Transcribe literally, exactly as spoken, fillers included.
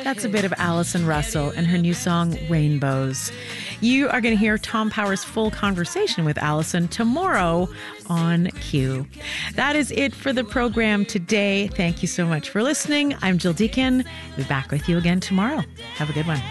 That's a bit of Allison Russell and her new song, Rainbows. You are going to hear Tom Power's full conversation with Allison tomorrow on Q. That is it for the program today. Thank you so much for listening. I'm Jill Deacon. We'll be back with you again tomorrow. Have a good one.